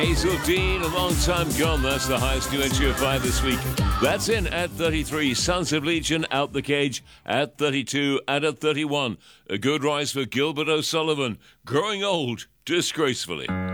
Hazel Dean, a long time gone. That's the highest new entry of 5 this week. That's in at 33. Sons of Legion, Out the Cage at 32. And at 31, a good rise for Gilbert O'Sullivan, Growing Old Disgracefully.